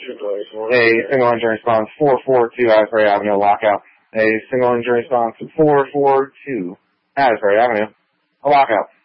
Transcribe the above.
A single injury response 442 Asbury Avenue, lockout. A single injury response 442 Asbury Avenue, a lockout.